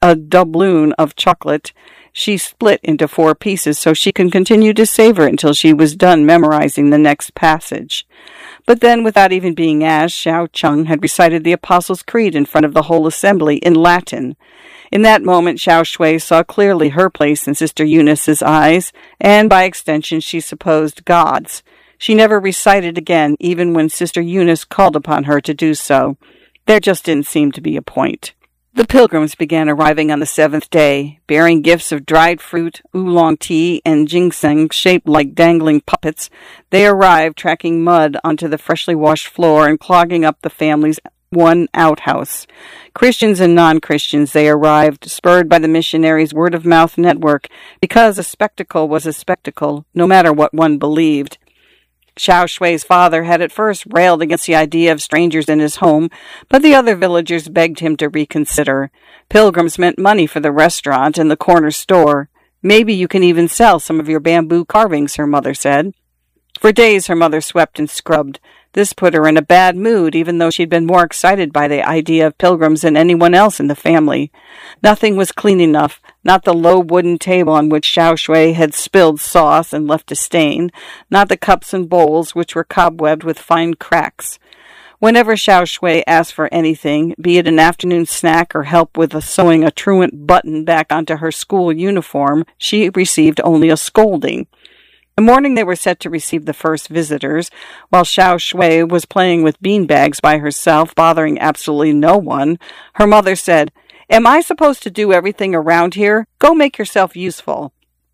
a doubloon of chocolate. She split into 4 pieces so she could continue to savor it until she was done memorizing the next passage. But then, without even being asked, Xiao Cheng had recited the Apostles' Creed in front of the whole assembly in Latin. In that moment, Xiao Shui saw clearly her place in Sister Eunice's eyes, and by extension she supposed God's. She never recited again, even when Sister Eunice called upon her to do so. There just didn't seem to be a point. The pilgrims began arriving on the 7th day, bearing gifts of dried fruit, oolong tea, and ginseng shaped like dangling puppets. They arrived, tracking mud onto the freshly washed floor and clogging up the family's one outhouse. Christians and non-Christians, they arrived, spurred by the missionaries' word-of-mouth network, because a spectacle was a spectacle, no matter what one believed. Xiao Shui's father had at first railed against the idea of strangers in his home, but the other villagers begged him to reconsider. Pilgrims meant money for the restaurant and the corner store. Maybe you can even sell some of your bamboo carvings, her mother said. For days her mother swept and scrubbed. This put her in a bad mood, even though she'd been more excited by the idea of pilgrims than anyone else in the family. Nothing was clean enough, not the low wooden table on which Xiao Shui had spilled sauce and left a stain, not the cups and bowls which were cobwebbed with fine cracks. Whenever Xiao Shui asked for anything, be it an afternoon snack or help with sewing a truant button back onto her school uniform, she received only a scolding. The morning they were set to receive the first visitors, while Xiao Shui was playing with beanbags by herself, bothering absolutely no one, her mother said, "Am I supposed to do everything around here? Go make yourself useful."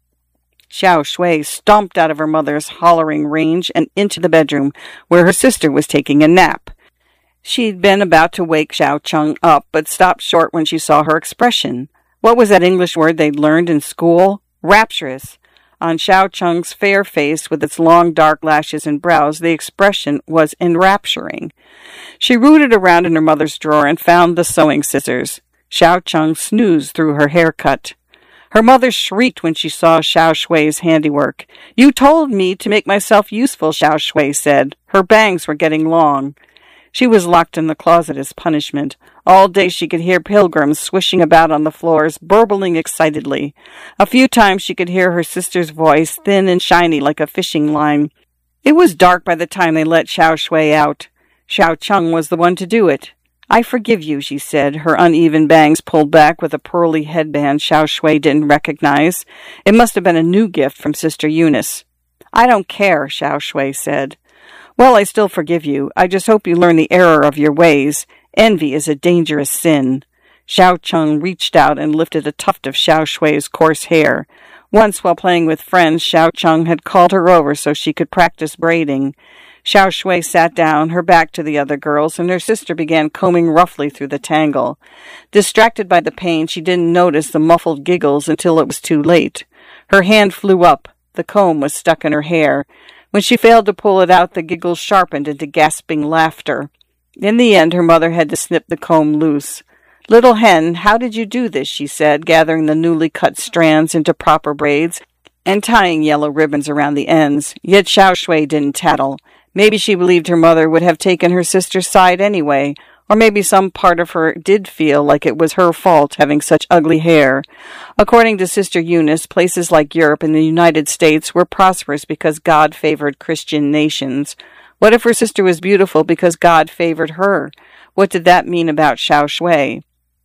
Xiao Shui stomped out of her mother's hollering range and into the bedroom, where her sister was taking a nap. She'd been about to wake Xiao Cheng up, but stopped short when she saw her expression. What was that English word they'd learned in school? Rapturous. On Xiao Cheng's fair face, with its long dark lashes and brows, the expression was enrapturing. She rooted around in her mother's drawer and found the sewing scissors. Xiao Cheng snoozed through her haircut. Her mother shrieked when she saw Xiao Shui's handiwork. "You told me to make myself useful," Xiao Shui said. Her bangs were getting long. She was locked in the closet as punishment. All day she could hear pilgrims swishing about on the floors, burbling excitedly. A few times she could hear her sister's voice, thin and shiny like a fishing line. It was dark by the time they let Xiao Shui out. Xiao Cheng was the one to do it. "I forgive you," she said, her uneven bangs pulled back with a pearly headband Xiao Shui didn't recognize. It must have been a new gift from Sister Eunice. "I don't care," Xiao Shui said. "Well, I still forgive you. I just hope you learn the error of your ways. Envy is a dangerous sin." Xiao Cheng reached out and lifted a tuft of Xiao Shui's coarse hair. Once, while playing with friends, Xiao Cheng had called her over so she could practice braiding. Xiao Shui sat down, her back to the other girls, and her sister began combing roughly through the tangle. Distracted by the pain, she didn't notice the muffled giggles until it was too late. Her hand flew up. The comb was stuck in her hair. When she failed to pull it out, the giggles sharpened into gasping laughter. In the end, her mother had to snip the comb loose. "Little hen, how did you do this?" she said, gathering the newly cut strands into proper braids and tying yellow ribbons around the ends. Yet Xiao Shui didn't tattle. Maybe she believed her mother would have taken her sister's side anyway, or maybe some part of her did feel like it was her fault having such ugly hair. According to Sister Eunice, places like Europe and the United States were prosperous because God favored Christian nations. What if her sister was beautiful because God favored her? What did that mean about Xiao Shui?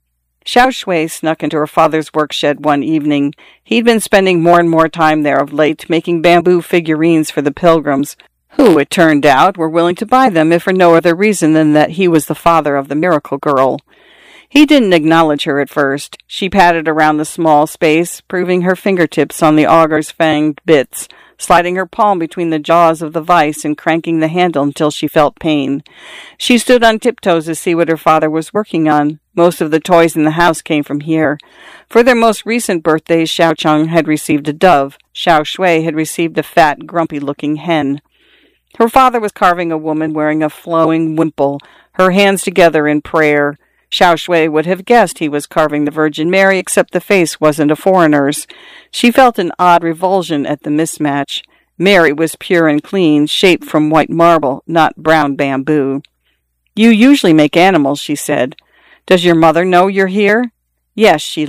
Xiao Shui snuck into her father's workshed one evening. He'd been spending more and more time there of late, making bamboo figurines for the pilgrims, who, it turned out, were willing to buy them if for no other reason than that he was the father of the miracle girl. He didn't acknowledge her at first. She patted around the small space, proving her fingertips on the auger's fanged bits, sliding her palm between the jaws of the vise and cranking the handle until she felt pain. She stood on tiptoes to see what her father was working on. Most of the toys in the house came from here. For their most recent birthdays, Xiao Cheng had received a dove. Xiao Shui had received a fat, grumpy-looking hen. Her father was carving a woman wearing a flowing wimple, her hands together in prayer. Xiao Shui would have guessed he was carving the Virgin Mary, except the face wasn't a foreigner's. She felt an odd revulsion at the mismatch. Mary was pure and clean, shaped from white marble, not brown bamboo. "You usually make animals," she said. "Does your mother know you're here?" "Yes," she